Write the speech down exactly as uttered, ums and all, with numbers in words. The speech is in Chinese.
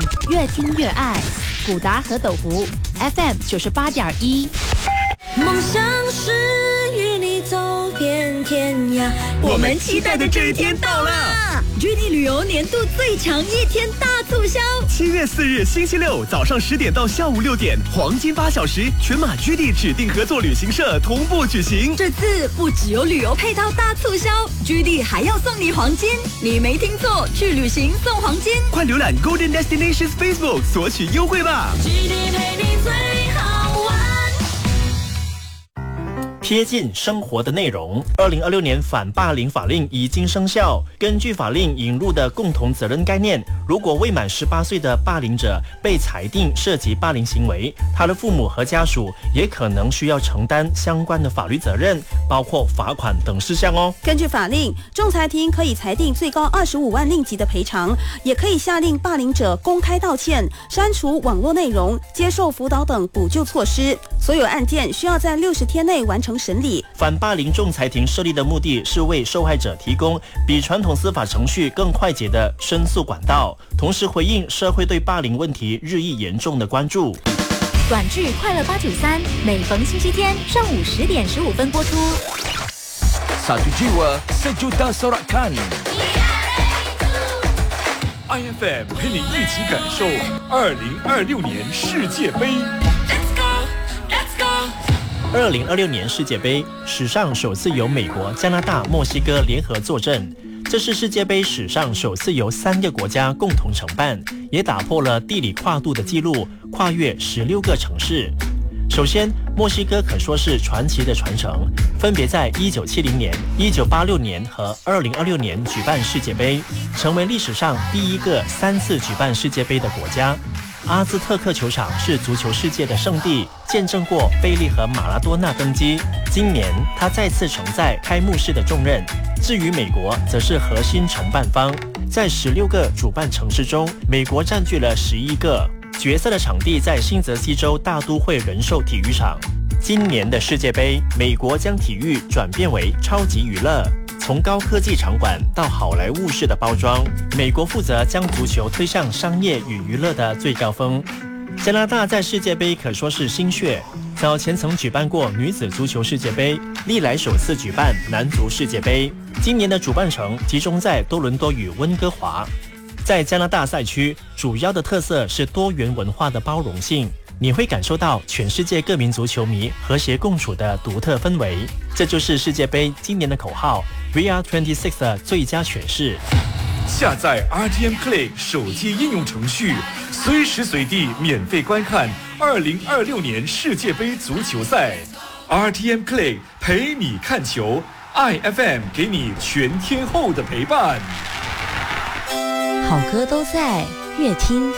越听越爱。古达和斗福 F M 九十八点一。 梦想是与你走遍天涯， 我们期待的这一天到了。 G D 旅游年度最强一天大促销， 七月四日星期六早上十点到下午六点，黄金八小时，全马 G D 指定合作旅行社同步举行。 这次不只有旅游配套大促销 ，G D 还要送你黄金。你没听错，去旅行送黄金， 快浏览 Golden Destinations Facebook 索取优惠吧。 G D 陪你最好玩。 贴近生活的内容。二零二六年反霸凌法令已经生效。根据法令引入的共同责任概念，如果未满十八岁的霸凌者被裁定涉及霸凌行为，他的父母和家属也可能需要承担相关的法律责任，包括罚款等事项哦。 根据法令，仲裁庭可以裁定最高二十五万令吉的赔偿，也可以下令霸凌者公开道歉、删除网络内容、接受辅导等补救措施。所有案件需要在六十天内完成审理。 反霸凌仲裁庭设立的目的是为受害者提供比传统司法程序更快捷的申诉管道，同时回应社会对霸凌问题日益严重的关注。 短剧《快乐八九三》每逢星期天上午十点十五分播出。 Satu jiwa sejuta sorakan。 I F M 陪你一起感受二零二六年世界杯。 二零二六年世界杯史上首次由美国、加拿大、墨西哥联合坐镇，这是世界杯史上首次由三个国家共同承办，也打破了地理跨度的记录，跨越十六个城市。首先，墨西哥可说是传奇的传承，分别在一九七零年、一九八六年和二零二六年举办世界杯，成为历史上第一个三次举办世界杯的国家。阿兹特克球场是足球世界的圣地，见证过贝利和马拉多纳登基。今年他再次承载开幕式的重任。至于美国，则是核心承办方，在十六个主办城市中，美国占据了十一个。决赛的场地在新泽西州大都会人寿体育场。今年的世界杯，美国将体育转变为超级娱乐。从高科技场馆到好莱坞式的包装，美国负责将足球推上商业与娱乐的最高峰。加拿大在世界杯可说是新血，早前曾举办过女子足球世界杯，历来首次举办男足世界杯。今年的主办城集中在多伦多与温哥华。在加拿大赛区，主要的特色是多元文化的包容性，你会感受到全世界各民族球迷和谐共处的独特氛围。这就是世界杯今年的口号 V R 二十六 的最佳诠释。 下载 R T M Play 手机应用程序，随时随地免费观看二零二六年世界杯足球赛。R T M Play 陪你看球 ，I F M 给你全天候的陪伴。 好歌都在乐听